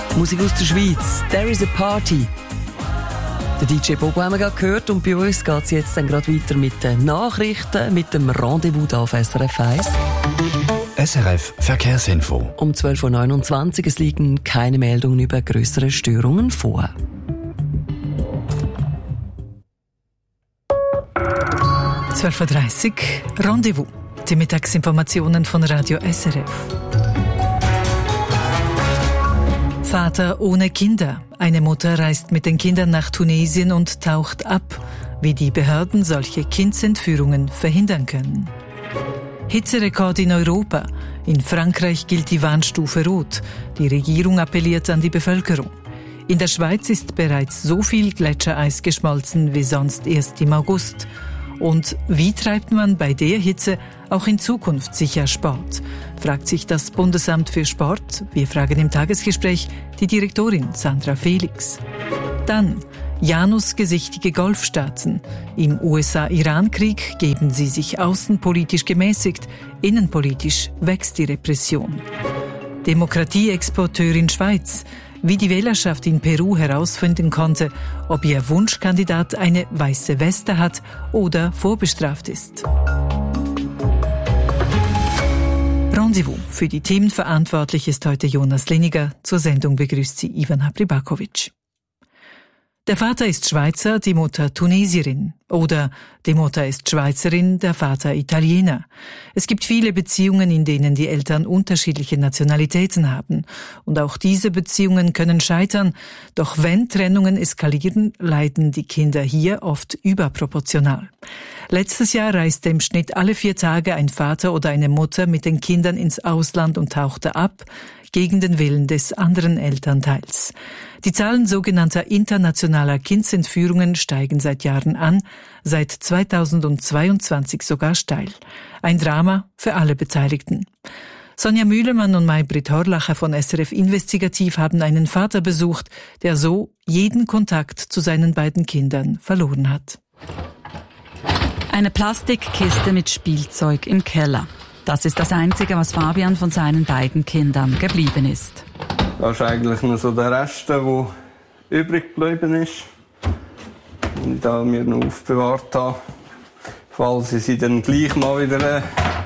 Musik aus der Schweiz, «There is a Party». Der DJ Bobo haben wir gerade gehört und bei uns geht es jetzt dann gerade weiter mit den Nachrichten, mit dem Rendezvous hier auf SRF 1. SRF Verkehrsinfo. Um 12.29 Uhr, es liegen keine Meldungen über grössere Störungen vor. «12.30 Uhr, Rendezvous». Die Mittagsinformationen von Radio SRF. Vater ohne Kinder. Eine Mutter reist mit den Kindern nach Tunesien und taucht ab, wie die Behörden solche Kindsentführungen verhindern können. Hitzerekord in Europa. In Frankreich gilt die Warnstufe Rot. Die Regierung appelliert an die Bevölkerung. In der Schweiz ist bereits so viel Gletschereis geschmolzen wie sonst erst im August. Und wie treibt man bei der Hitze auch in Zukunft sicher Sport? Fragt sich das Bundesamt für Sport. Wir fragen im Tagesgespräch die Direktorin Sandra Felix. Dann janusgesichtige Golfstaaten. Im USA-Iran-Krieg geben sie sich außenpolitisch gemäßigt, innenpolitisch wächst die Repression. Demokratieexporteurin Schweiz. Wie die Wählerschaft in Peru herausfinden konnte, ob ihr Wunschkandidat eine weiße Weste hat oder vorbestraft ist. Rendezvous. Für die Themen verantwortlich ist heute Jonas Liniger. Zur Sendung begrüßt sie Ivana Pribakovic. Der Vater ist Schweizer, die Mutter Tunesierin. Oder die Mutter ist Schweizerin, der Vater Italiener. Es gibt viele Beziehungen, in denen die Eltern unterschiedliche Nationalitäten haben. Und auch diese Beziehungen können scheitern. Doch wenn Trennungen eskalieren, leiden die Kinder hier oft überproportional. Letztes Jahr reiste im Schnitt alle 4 Tage ein Vater oder eine Mutter mit den Kindern ins Ausland und tauchte ab, gegen den Willen des anderen Elternteils. Die Zahlen sogenannter internationaler Kindsentführungen steigen seit Jahren an, seit 2022 sogar steil. Ein Drama für alle Beteiligten. Sonja Mühlemann und Maybrit Horlacher von SRF Investigativ haben einen Vater besucht, der so jeden Kontakt zu seinen beiden Kindern verloren hat. Eine Plastikkiste mit Spielzeug im Keller. Das ist das Einzige, was Fabian von seinen beiden Kindern geblieben ist. Das ist eigentlich nur so der Rest, der übrig geblieben ist. Und ich da mir noch aufbewahrt habe. Falls ich sie dann gleich mal wieder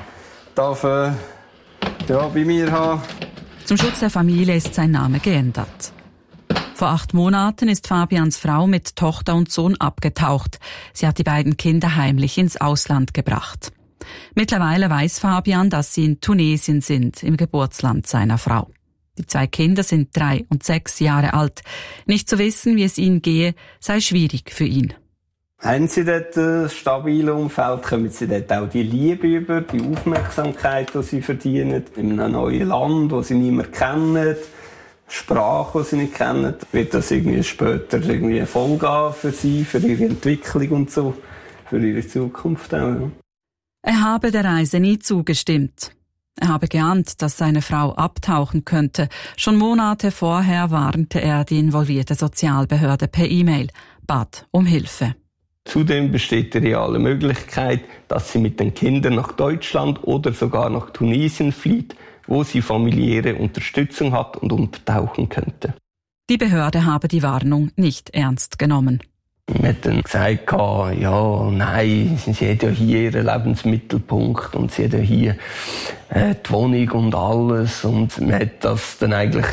bei mir haben. Zum Schutz der Familie ist sein Name geändert. Vor 8 Monaten ist Fabians Frau mit Tochter und Sohn abgetaucht. Sie hat die beiden Kinder heimlich ins Ausland gebracht. Mittlerweile weiß Fabian, dass sie in Tunesien sind, im Geburtsland seiner Frau. Die 2 Kinder sind 3 und 6 Jahre alt. Nicht zu wissen, wie es ihnen gehe, sei schwierig für ihn. Haben sie dort ein stabiles Umfeld, kommen sie dort auch die Liebe über, die Aufmerksamkeit, die sie verdienen, in einem neuen Land, das sie nicht mehr kennen, Sprache, die sie nicht kennen, wird das später eine Folge haben für sie, für ihre Entwicklung und so, für ihre Zukunft auch. Ja. Er habe der Reise nie zugestimmt. Er habe geahnt, dass seine Frau abtauchen könnte. Schon Monate vorher warnte er die involvierte Sozialbehörde per E-Mail, bat um Hilfe. Zudem besteht die reale Möglichkeit, dass sie mit den Kindern nach Deutschland oder sogar nach Tunesien flieht, wo sie familiäre Unterstützung hat und untertauchen könnte. Die Behörde habe die Warnung nicht ernst genommen. Man hat dann gesagt, ja, nein, sie hat ja hier ihren Lebensmittelpunkt und sie hat ja hier die Wohnung und alles. Und man hat das dann eigentlich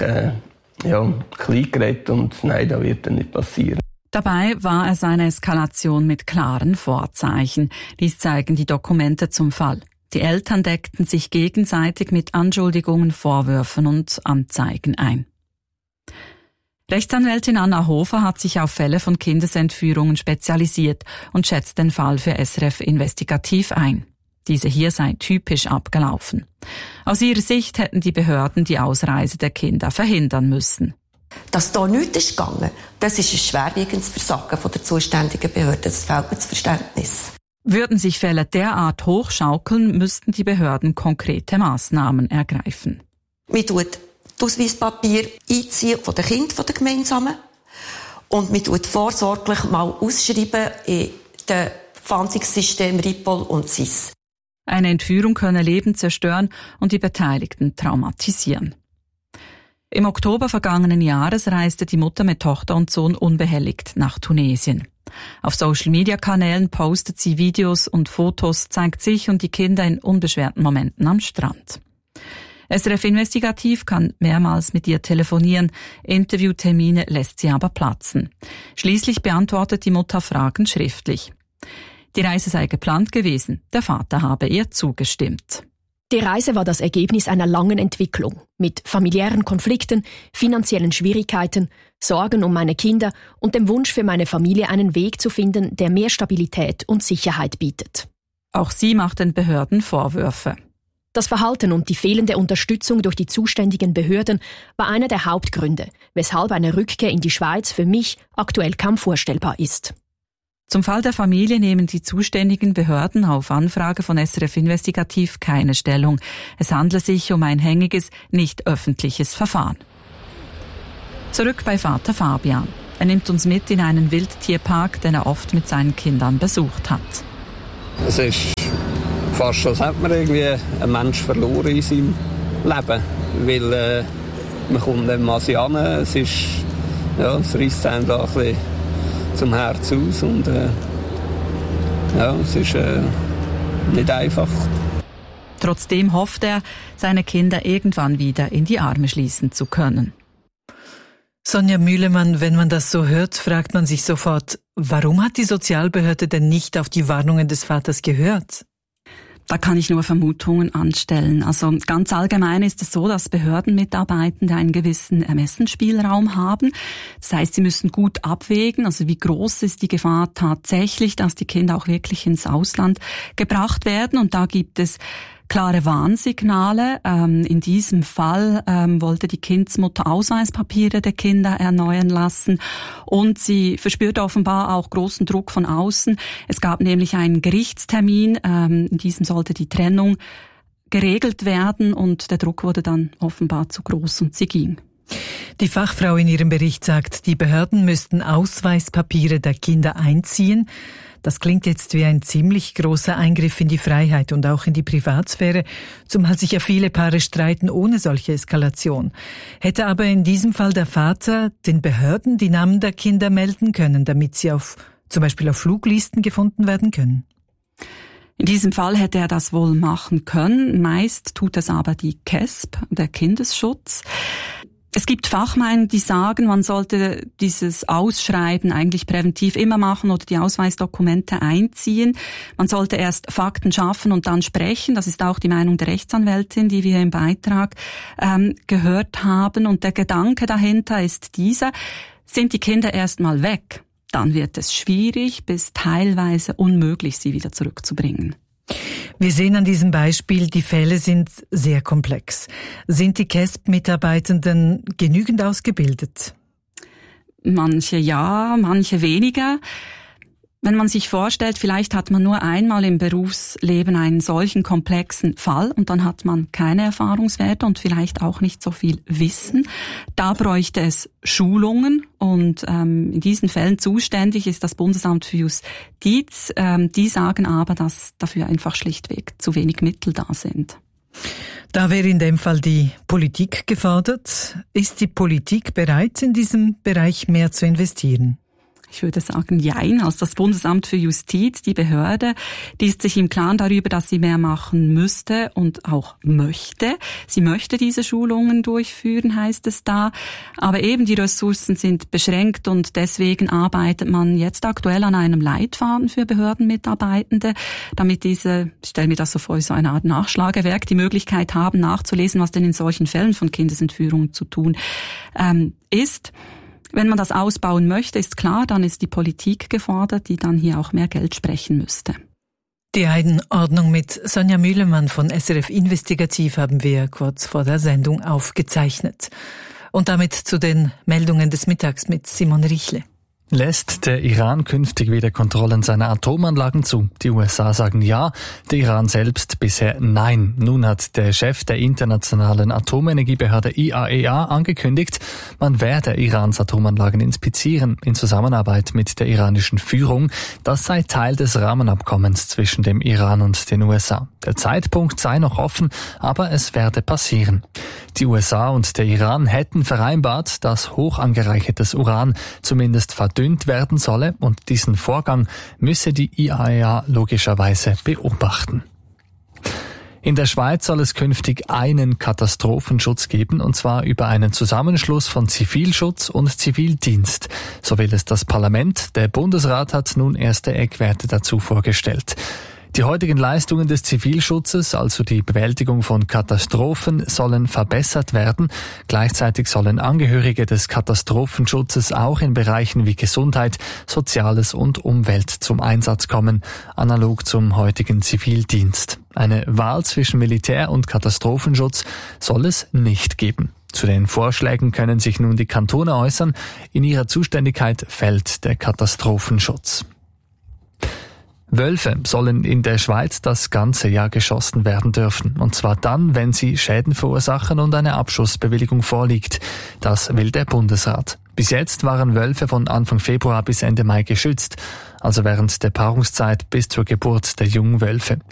klein geredet und nein, das wird dann nicht passieren. Dabei war es eine Eskalation mit klaren Vorzeichen. Dies zeigen die Dokumente zum Fall. Die Eltern deckten sich gegenseitig mit Anschuldigungen, Vorwürfen und Anzeigen ein. Rechtsanwältin Anna Hofer hat sich auf Fälle von Kindesentführungen spezialisiert und schätzt den Fall für SRF Investigativ ein. Diese hier sei typisch abgelaufen. Aus ihrer Sicht hätten die Behörden die Ausreise der Kinder verhindern müssen. Dass da nichts ist gegangen, das ist ein schwerwiegendes Versagen von der zuständigen Behörde. Das fehlt mir das Verständnis. Würden sich Fälle derart hochschaukeln, müssten die Behörden konkrete Maßnahmen ergreifen. Man tut das Ausweispapier einziehen von den Kindern, von den Gemeinsamen. Und man tut vorsorglich mal ausschreiben in den Fahndungssystemen Ripoll und SIS. Eine Entführung könne Leben zerstören und die Beteiligten traumatisieren. Im Oktober vergangenen Jahres reiste die Mutter mit Tochter und Sohn unbehelligt nach Tunesien. Auf Social-Media-Kanälen postet sie Videos und Fotos, zeigt sich und die Kinder in unbeschwerten Momenten am Strand. SRF Investigativ kann mehrmals mit ihr telefonieren, Interviewtermine lässt sie aber platzen. Schließlich beantwortet die Mutter Fragen schriftlich. Die Reise sei geplant gewesen, der Vater habe ihr zugestimmt. Die Reise war das Ergebnis einer langen Entwicklung mit familiären Konflikten, finanziellen Schwierigkeiten, Sorgen um meine Kinder und dem Wunsch für meine Familie einen Weg zu finden, der mehr Stabilität und Sicherheit bietet. Auch sie macht den Behörden Vorwürfe. Das Verhalten und die fehlende Unterstützung durch die zuständigen Behörden war einer der Hauptgründe, weshalb eine Rückkehr in die Schweiz für mich aktuell kaum vorstellbar ist. Zum Fall der Familie nehmen die zuständigen Behörden auf Anfrage von SRF Investigativ keine Stellung. Es handle sich um ein hängiges, nicht öffentliches Verfahren. Zurück bei Vater Fabian. Er nimmt uns mit in einen Wildtierpark, den er oft mit seinen Kindern besucht hat. Es ist fast schon, als hätte man irgendwie einen Menschen verloren in seinem Leben. Weil man kommt nicht mehr an. Es reisst einem da ein bisschen zum Herz aus und es ist nicht einfach. Trotzdem hofft er, seine Kinder irgendwann wieder in die Arme schließen zu können. Sonja Mühlemann, wenn man das so hört, fragt man sich sofort, warum hat die Sozialbehörde denn nicht auf die Warnungen des Vaters gehört? Da kann ich nur Vermutungen anstellen. Also ganz allgemein ist es so, dass Behördenmitarbeitende einen gewissen Ermessensspielraum haben. Das heißt, sie müssen gut abwägen, also wie groß ist die Gefahr tatsächlich, dass die Kinder auch wirklich ins Ausland gebracht werden. Und da gibt es klare Warnsignale. In diesem Fall wollte die Kindsmutter Ausweispapiere der Kinder erneuern lassen und sie verspürt offenbar auch großen Druck von außen. Es gab nämlich einen Gerichtstermin, in diesem sollte die Trennung geregelt werden und der Druck wurde dann offenbar zu groß und sie ging. Die Fachfrau in ihrem Bericht sagt, die Behörden müssten Ausweispapiere der Kinder einziehen. Das klingt jetzt wie ein ziemlich großer Eingriff in die Freiheit und auch in die Privatsphäre, zumal sich ja viele Paare streiten ohne solche Eskalation. Hätte aber in diesem Fall der Vater den Behörden die Namen der Kinder melden können, damit sie zum Beispiel auf Fluglisten gefunden werden können? In diesem Fall hätte er das wohl machen können. Meist tut es aber die KESB, der Kindesschutz. Es gibt Fachmeinungen, die sagen, man sollte dieses Ausschreiben eigentlich präventiv immer machen oder die Ausweisdokumente einziehen. Man sollte erst Fakten schaffen und dann sprechen. Das ist auch die Meinung der Rechtsanwältin, die wir im Beitrag gehört haben. Und der Gedanke dahinter ist dieser: Sind die Kinder erst mal weg, dann wird es schwierig bis teilweise unmöglich, sie wieder zurückzubringen. Wir sehen an diesem Beispiel, die Fälle sind sehr komplex. Sind die KESB-Mitarbeitenden genügend ausgebildet? Manche ja, manche weniger. Wenn man sich vorstellt, vielleicht hat man nur einmal im Berufsleben einen solchen komplexen Fall und dann hat man keine Erfahrungswerte und vielleicht auch nicht so viel Wissen. Da bräuchte es Schulungen und in diesen Fällen zuständig ist das Bundesamt für Justiz. Die sagen aber, dass dafür einfach schlichtweg zu wenig Mittel da sind. Da wäre in dem Fall die Politik gefordert. Ist die Politik bereit, in diesem Bereich mehr zu investieren? Ich würde sagen, jein. Also das Bundesamt für Justiz, die Behörde, die ist sich im Klaren darüber, dass sie mehr machen müsste und auch möchte. Sie möchte diese Schulungen durchführen, heißt es da. Aber eben die Ressourcen sind beschränkt und deswegen arbeitet man jetzt aktuell an einem Leitfaden für Behördenmitarbeitende, damit diese, ich stelle mir das so vor, so eine Art Nachschlagewerk, die Möglichkeit haben, nachzulesen, was denn in solchen Fällen von Kindesentführung zu tun ist. Wenn man das ausbauen möchte, ist klar, dann ist die Politik gefordert, die dann hier auch mehr Geld sprechen müsste. Die Einordnung mit Sonja Mühlemann von SRF Investigativ haben wir kurz vor der Sendung aufgezeichnet. Und damit zu den Meldungen des Mittags mit Simon Richle. Lässt der Iran künftig wieder Kontrollen seiner Atomanlagen zu? Die USA sagen ja, der Iran selbst bisher nein. Nun hat der Chef der internationalen Atomenergiebehörde IAEA angekündigt, man werde Irans Atomanlagen inspizieren in Zusammenarbeit mit der iranischen Führung. Das sei Teil des Rahmenabkommens zwischen dem Iran und den USA. Der Zeitpunkt sei noch offen, aber es werde passieren. Die USA und der Iran hätten vereinbart, dass hoch angereichertes Uran zumindest verdünnt werden solle, und diesen Vorgang müsse die IAEA logischerweise beobachten. In der Schweiz soll es künftig einen Katastrophenschutz geben, und zwar über einen Zusammenschluss von Zivilschutz und Zivildienst. So will es das Parlament. Der Bundesrat hat nun erste Eckwerte dazu vorgestellt. Die heutigen Leistungen des Zivilschutzes, also die Bewältigung von Katastrophen, sollen verbessert werden. Gleichzeitig sollen Angehörige des Katastrophenschutzes auch in Bereichen wie Gesundheit, Soziales und Umwelt zum Einsatz kommen, analog zum heutigen Zivildienst. Eine Wahl zwischen Militär und Katastrophenschutz soll es nicht geben. Zu den Vorschlägen können sich nun die Kantone äußern. In ihrer Zuständigkeit fällt der Katastrophenschutz. Wölfe sollen in der Schweiz das ganze Jahr geschossen werden dürfen. Und zwar dann, wenn sie Schäden verursachen und eine Abschussbewilligung vorliegt. Das will der Bundesrat. Bis jetzt waren Wölfe von Anfang Februar bis Ende Mai geschützt, also während der Paarungszeit bis zur Geburt der jungen Wölfe.